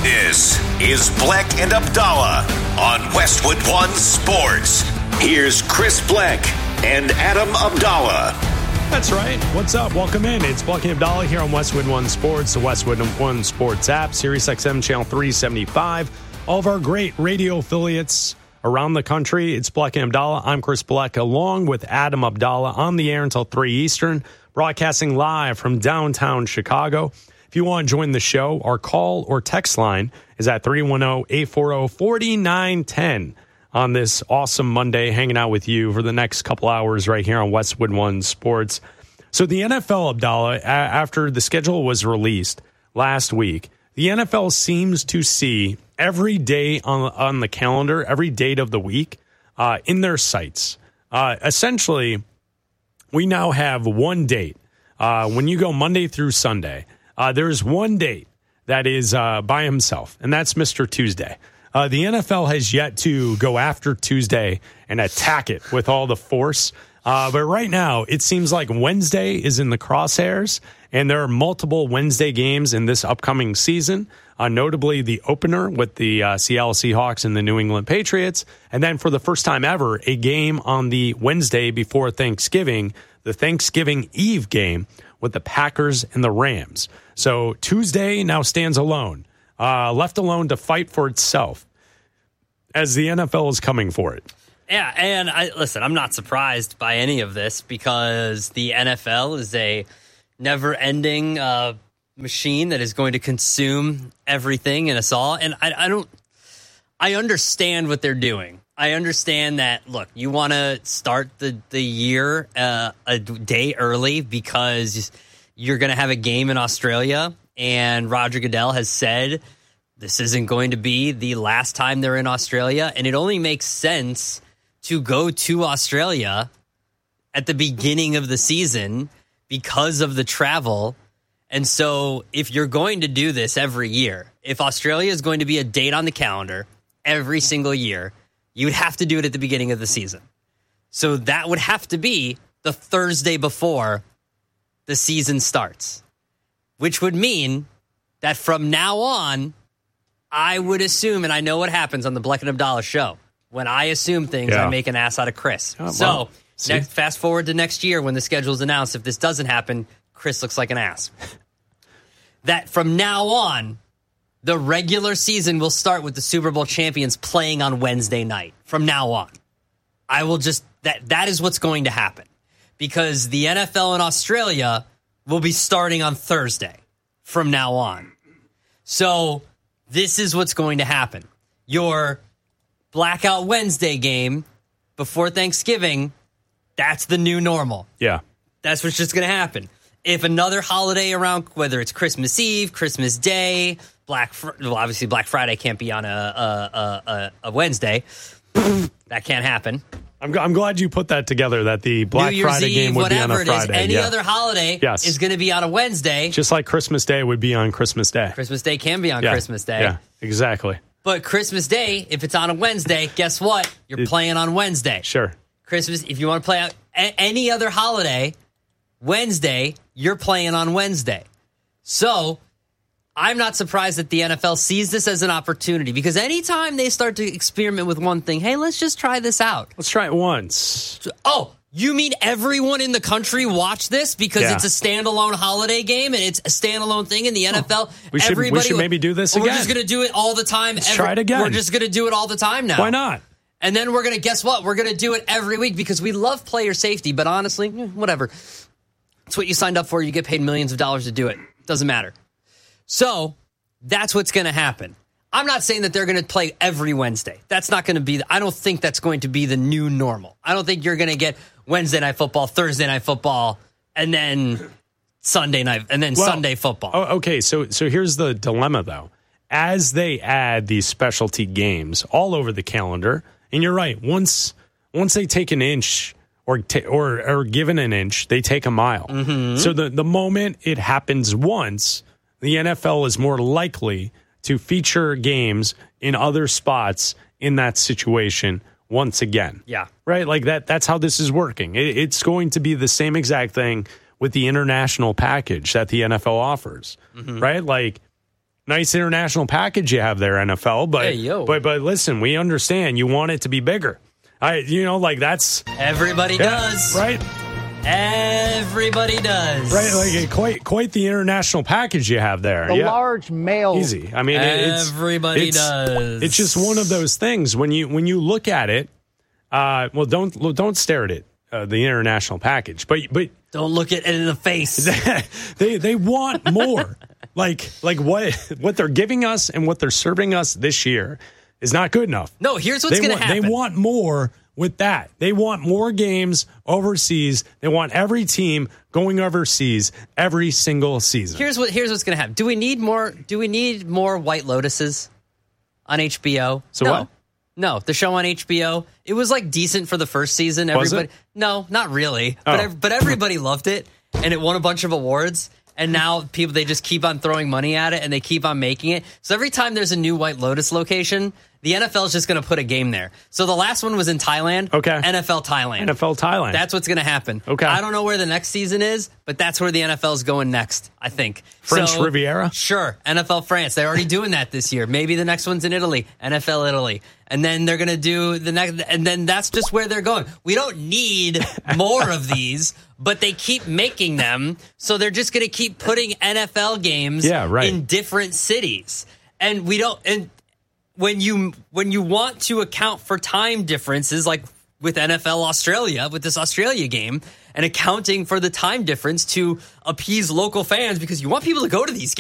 This is Bleck and Abdallah on Westwood One Sports. Here's Chris Bleck and Adam Abdallah. That's right. What's up? Welcome in. It's Bleck and Abdallah here on Westwood One Sports, the Westwood One Sports app, Sirius XM Channel 375. All of our great radio affiliates around the country. It's Bleck and Abdallah. I'm Chris Bleck, along with Adam Abdallah, on the air until 3 Eastern, broadcasting live from downtown Chicago. If you want to join the show, our call or text line is at 310-840-4910 on this awesome Monday, hanging out with you for the next couple hours right here on Westwood One Sports. So the NFL, Abdallah, after the schedule was released last week, the NFL seems to see every day on the calendar, every date of the week in their sites. Essentially, we now have one date. When you go Monday through Sunday, there's one date that is by himself, and that's Mr. Tuesday. The NFL has yet to go after Tuesday and attack it with all the force. But right now, it seems like Wednesday is in the crosshairs, and there are multiple Wednesday games in this upcoming season, notably the opener with the Seattle Seahawks and the New England Patriots. And then for the first time ever, a game on the Wednesday before Thanksgiving, the Thanksgiving Eve game with the Packers and the Rams. So Tuesday now stands alone, left alone to fight for itself as the NFL is coming for it. Yeah, and I'm not surprised by any of this because the NFL is a never-ending machine that is going to consume everything and us all. And I understand what they're doing. I understand that, look, you want to start the year a day early because you're going to have a game in Australia, and Roger Goodell has said this isn't going to be the last time they're in Australia, and it only makes sense to go to Australia at the beginning of the season because of the travel. And so if you're going to do this every year, if Australia is going to be a date on the calendar every single year, you would have to do it at the beginning of the season. So that would have to be the Thursday before the season starts, which would mean that from now on, I would assume, and I know what happens on the Bleck and Abdallah show. When I assume things, I make an ass out of Chris. Oh, so fast forward to next year when the schedule is announced. If this doesn't happen, Chris looks like an ass. That from now on, the regular season will start with the Super Bowl champions playing on Wednesday night. From now on, I will just that is what's going to happen because the NFL in Australia will be starting on Thursday from now on. So this is what's going to happen. Your Blackout Wednesday game before Thanksgiving, that's the new normal. Yeah. That's what's just going to happen. If another holiday around, whether it's Christmas Eve, Christmas Day, obviously Black Friday can't be on a Wednesday. That can't happen. I'm glad you put that together, that the Black Friday game would be on a Friday. Any other holiday is going to be on a Wednesday. Just like Christmas Day would be on Christmas Day. Christmas Day can be on Christmas Day. Yeah, exactly. But Christmas Day, if it's on a Wednesday, guess what? You're playing on Wednesday. Sure. Christmas, if you want to play out any other holiday, Wednesday, you're playing on Wednesday. So I'm not surprised that the NFL sees this as an opportunity because anytime they start to experiment with one thing, hey, let's just try this out. Let's try it once. Oh, you mean everyone in the country watch this because it's a standalone holiday game and it's a standalone thing in the NFL? We should maybe do this again. We're just going to do it all the time. Let's try it again. We're just going to do it all the time now. Why not? And then we're going to, guess what? We're going to do it every week because we love player safety. But honestly, whatever. It's what you signed up for. You get paid millions of dollars to do it. Doesn't matter. So that's what's going to happen. I'm not saying that they're going to play every Wednesday. That's not going to be, I don't think that's going to be the new normal. I don't think you're going to get Wednesday night football, Thursday night football, and then Sunday night, and then Sunday football. Okay, so here's the dilemma, though. As they add these specialty games all over the calendar, and you're right, once they take an inch or given an inch, they take a mile. Mm-hmm. So the moment it happens once, the NFL is more likely to feature games in other spots in that situation once again. Yeah. Right? Like that's how this is working. It's going to be the same exact thing with the international package that the NFL offers. Mm-hmm. Right? Like Nice international package you have there, NFL. But Hey, yo. but listen, we understand you want it to be bigger. That's Everybody does. right. Everybody does. Right, like quite the international package you have there. The large male. Easy. I mean, Everybody does. It's just one of those things when you look at it. Don't stare at it. The international package, but don't look at it in the face. they want more. like what they're giving us and what they're serving us this year is not good enough. No, here's what's going to happen. They want more with that. They want more games overseas. They want every team going overseas every single season. Here's what's going to happen. Do we need more White Lotuses on HBO? So no. what? No, the show on HBO. It was like decent for the first season. Was it? No, not really. Oh. But everybody loved it, and it won a bunch of awards. And now they just keep on throwing money at it, and they keep on making it. So every time there's a new White Lotus location, the NFL is just going to put a game there. So the last one was in Thailand. Okay. NFL Thailand. NFL Thailand. That's what's going to happen. Okay. I don't know where the next season is, but that's where the NFL is going next, I think. French Riviera? Sure. NFL France. They're already doing that this year. Maybe the next one's in Italy. NFL Italy. And then they're going to do the next, and then that's just where they're going. We don't need more of these, but they keep making them. So they're just going to keep putting NFL games in different cities. And we don't, and when you want to account for time differences, like with NFL Australia, with this Australia game, and accounting for the time difference to appease local fans because you want people to go to these games.